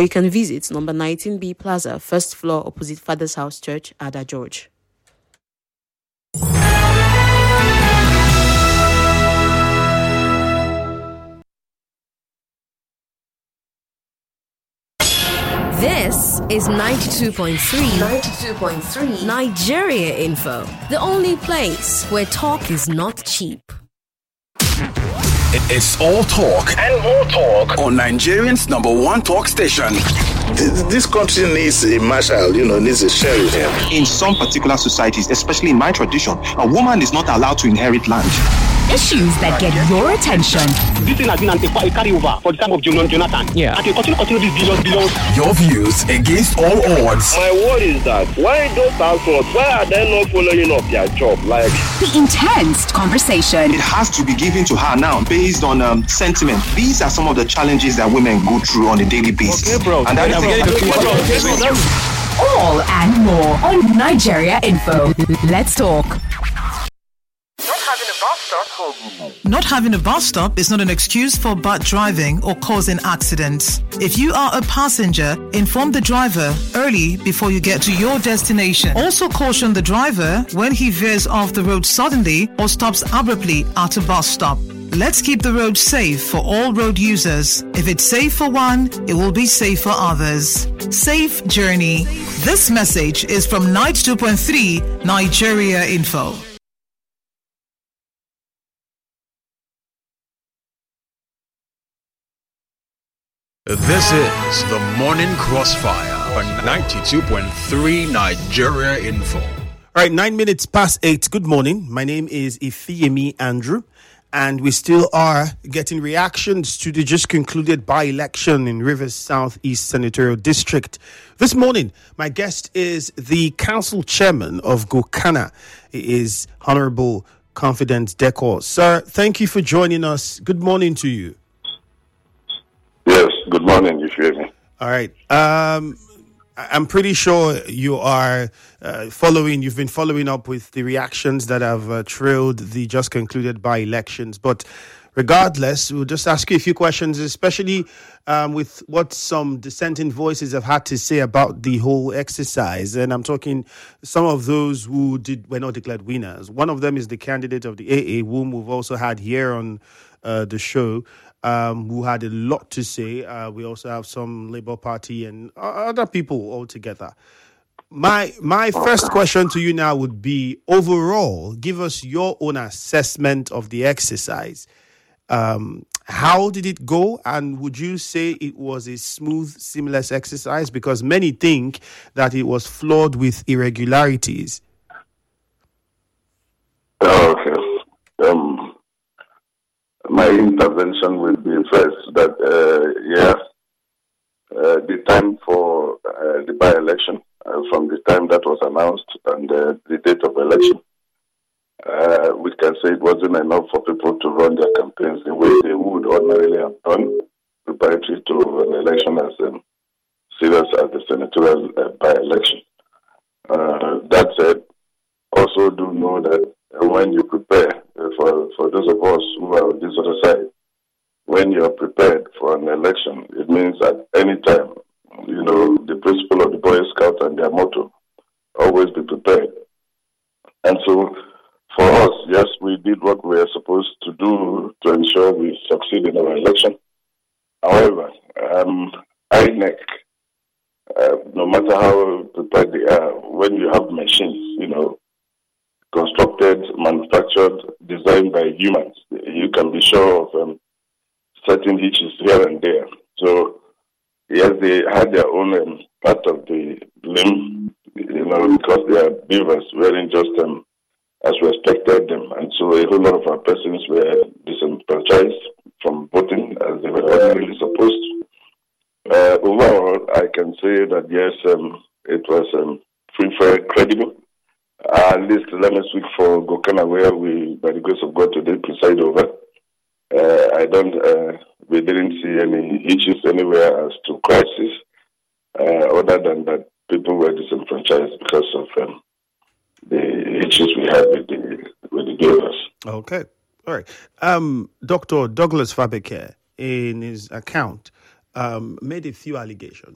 you can visit number 19B Plaza, first floor, opposite Father's House Church, Ada George. This is 92.3 Nigeria Info, the only place where talk is not cheap. It's all talk and more talk on Nigerians' number one talk station. This country needs a marshal, needs a sheriff. In some particular societies, especially in my tradition, a woman is not allowed to inherit land. Issues that get your attention. This thing has been a carryover for the time of Jonathan. Yeah. And they continue this billions. Your views against all odds. My word is that why those households, why are they not following up their job? Like the intense conversation. It has to be given to her now based on sentiment. These are some of the challenges that women go through on a daily basis. Okay, bro. And that is all and more on Nigeria Info. Let's talk. Not having a bus stop is not an excuse for bad driving or causing accidents. If you are a passenger, inform the driver early before you get to your destination. Also caution the driver when he veers off the road suddenly or stops abruptly at a bus stop. Let's keep the road safe for all road users. If it's safe for one, it will be safe for others. Safe journey. This message is from 92.3 Nigeria Info. This is the Morning Crossfire on 92.3 Nigeria Info. All right, 9 minutes past 8. Good morning. My name is Ifeyemi Andrew, and we still are getting reactions to the just concluded by-election in Rivers Southeast Senatorial District. This morning, my guest is the council chairman of Gokana. He is Honorable Confidence Decor. Sir, thank you for joining us. Good morning to you. Yes, good morning, you hear me. All right. I'm pretty sure you are you've been following up with the reactions that have trailed the just concluded by-elections. But regardless, we'll just ask you a few questions, especially with what some dissenting voices have had to say about the whole exercise. And I'm talking some of those who were not declared winners. One of them is the candidate of the AA, whom we've also had here on the show. Who had a lot to say. We also have some Labour Party and other people altogether. My first question to you now would be, overall, give us your own assessment of the exercise. How did it go? And would you say it was a smooth, seamless exercise? Because many think that it was flawed with irregularities. Okay. My intervention will be first that, the time for the by-election, from the time that was announced and the date of election, we can say it wasn't enough for people to run their campaigns the way they would ordinarily have done, preparatory to an election as serious as the senatorial by-election. That said, also do know that when you prepare, for those of us who are on this other side, when you're prepared for an election, it means at any time, the principle of the Boy Scout and their motto, always be prepared. And so, for us, yes, we did what we were supposed to do to ensure we succeed in our election. However, INEC, no matter how prepared they are, when you have machines, constructed, manufactured, designed by humans, you can be sure of certain hitches here and there. So, yes, they had their own part of the limb, because they are beavers, weren't just as we expected them. And so a whole lot of our persons were disenfranchised from voting as they were ordinarily supposed to. Overall, I can say that, yes, it was free, fair, credible. At least let me speak for Gokana, where we, by the grace of God, today preside over. We didn't see any issues anywhere as to crisis, other than that people were disenfranchised because of the issues we had with the givers. Okay, all right. Dr. Douglas Fabeke, in his account, made a few allegations.